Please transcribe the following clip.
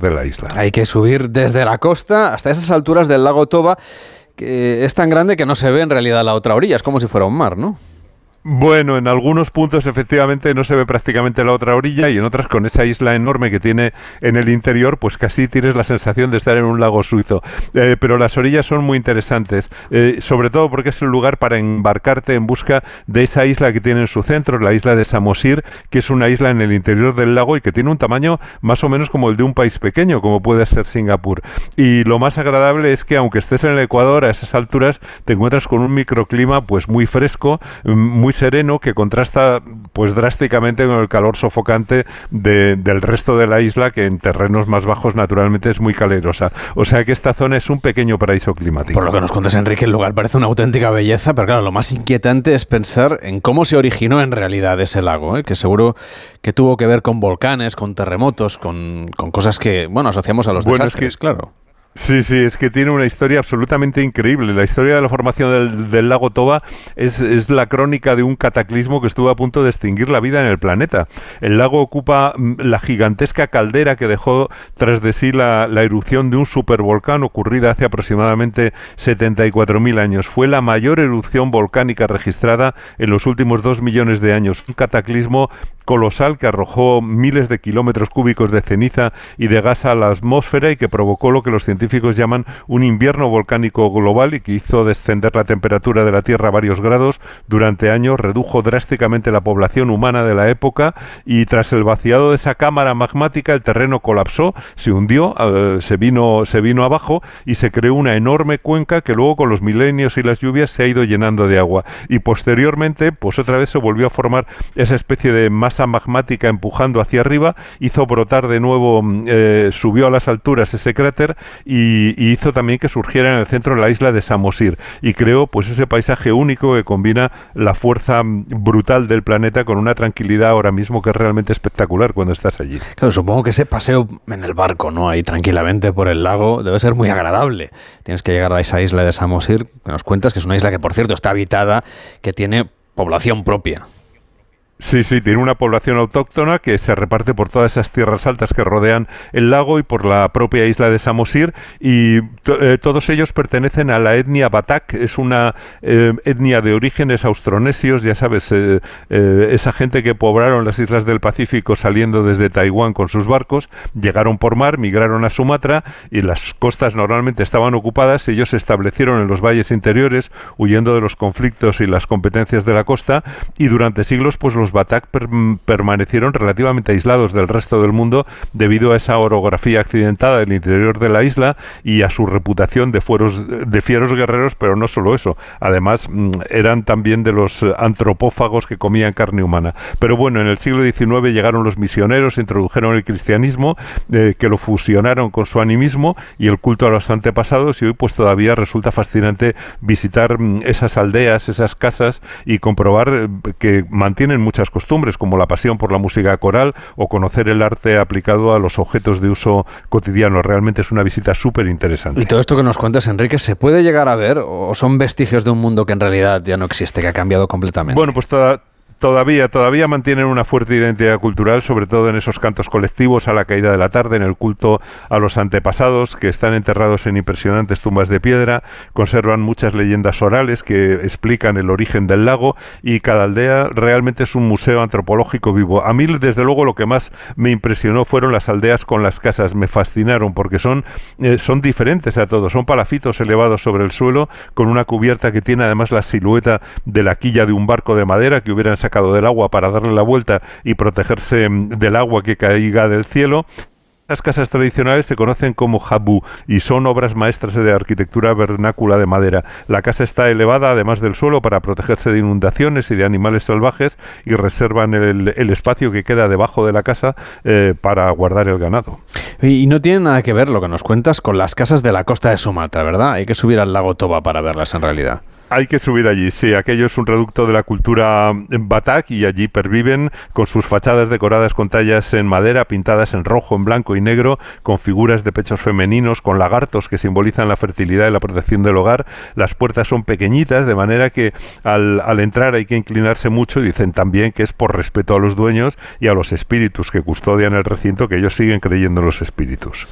de la isla. Hay que subir desde la costa hasta esas alturas del lago Toba, que es tan grande que no se ve en realidad la otra orilla, es como si fuera un mar, ¿no? Bueno, en algunos puntos efectivamente no se ve prácticamente la otra orilla y en otras con esa isla enorme que tiene en el interior, pues casi tienes la sensación de estar en un lago suizo. Pero las orillas son muy interesantes, sobre todo porque es el lugar para embarcarte en busca de esa isla que tiene en su centro, la isla de Samosir, que es una isla en el interior del lago y que tiene un tamaño más o menos como el de un país pequeño, como puede ser Singapur. Y lo más agradable es que aunque estés en el Ecuador, a esas alturas te encuentras con un microclima pues muy fresco, muy sereno, que contrasta pues drásticamente con el calor sofocante del resto de la isla, que en terrenos más bajos naturalmente es muy calurosa. O sea que esta zona es un pequeño paraíso climático. Por lo que nos cuentas, Enrique, el lugar parece una auténtica belleza, pero claro, lo más inquietante es pensar en cómo se originó en realidad ese lago, que seguro que tuvo que ver con volcanes, con terremotos, con cosas que, bueno, asociamos a los desastres, claro. Sí, es que tiene una historia absolutamente increíble. La historia de la formación del lago Toba es la crónica de un cataclismo que estuvo a punto de extinguir la vida en el planeta. El lago ocupa la gigantesca caldera que dejó tras de sí la erupción de un supervolcán ocurrida hace aproximadamente 74.000 años. Fue la mayor erupción volcánica registrada en los últimos 2 millones de años. Un cataclismo colosal que arrojó miles de kilómetros cúbicos de ceniza y de gas a la atmósfera y que provocó lo que los científicos llaman un invierno volcánico global y que hizo descender la temperatura de la Tierra a varios grados durante años, redujo drásticamente la población humana de la época y tras el vaciado de esa cámara magmática el terreno colapsó, se hundió, se vino abajo y se creó una enorme cuenca que luego con los milenios y las lluvias se ha ido llenando de agua y posteriormente pues otra vez se volvió a formar esa especie de masa magmática empujando hacia arriba, hizo brotar de nuevo, subió a las alturas ese cráter y hizo también que surgiera en el centro de la isla de Samosir y creó pues ese paisaje único que combina la fuerza brutal del planeta con una tranquilidad ahora mismo que es realmente espectacular cuando estás allí. Claro, supongo que ese paseo en el barco, ¿no? Ahí tranquilamente por el lago debe ser muy agradable. Tienes que llegar a esa isla de Samosir, que nos cuentas que es una isla que por cierto está habitada, que tiene población propia. Sí, tiene una población autóctona que se reparte por todas esas tierras altas que rodean el lago y por la propia isla de Samosir y todos ellos pertenecen a la etnia Batak, es una etnia de orígenes austronesios, ya sabes, esa gente que poblaron las islas del Pacífico saliendo desde Taiwán con sus barcos, llegaron por mar, migraron a Sumatra y las costas normalmente estaban ocupadas, ellos se establecieron en los valles interiores huyendo de los conflictos y las competencias de la costa y durante siglos pues los Batak permanecieron relativamente aislados del resto del mundo debido a esa orografía accidentada del interior de la isla y a su reputación de fieros guerreros, pero no solo eso, además eran también de los antropófagos que comían carne humana. Pero bueno, en el siglo XIX llegaron los misioneros, introdujeron el cristianismo, que lo fusionaron con su animismo y el culto a los antepasados y hoy pues todavía resulta fascinante visitar esas aldeas, esas casas y comprobar que mantienen muchas costumbres como la pasión por la música coral o conocer el arte aplicado a los objetos de uso cotidiano. Realmente es una visita súper interesante. Y todo esto que nos cuentas, Enrique, ¿se puede llegar a ver o son vestigios de un mundo que en realidad ya no existe, que ha cambiado completamente? Bueno, pues Todavía mantienen una fuerte identidad cultural, sobre todo en esos cantos colectivos a la caída de la tarde, en el culto a los antepasados, que están enterrados en impresionantes tumbas de piedra, conservan muchas leyendas orales que explican el origen del lago y cada aldea realmente es un museo antropológico vivo. A mí, desde luego, lo que más me impresionó fueron las aldeas con las casas, me fascinaron porque son diferentes a todos, son palafitos elevados sobre el suelo con una cubierta que tiene además la silueta de la quilla de un barco de madera que hubieran sacado del agua para darle la vuelta y protegerse del agua que caiga del cielo. Las casas tradicionales se conocen como Habu y son obras maestras de arquitectura vernácula de madera. La casa está elevada además del suelo para protegerse de inundaciones y de animales salvajes y reservan el espacio que queda debajo de la casa para guardar el ganado. Y no tiene nada que ver lo que nos cuentas con las casas de la costa de Sumatra, ¿verdad? Hay que subir al lago Toba para verlas en realidad. Hay que subir allí, sí, aquello es un reducto de la cultura Batak y allí perviven con sus fachadas decoradas con tallas en madera, pintadas en rojo, en blanco y negro, con figuras de pechos femeninos, con lagartos que simbolizan la fertilidad y la protección del hogar. Las puertas son pequeñitas, de manera que al entrar hay que inclinarse mucho y dicen también que es por respeto a los dueños y a los espíritus que custodian el recinto, que ellos siguen creyendo en los espíritus.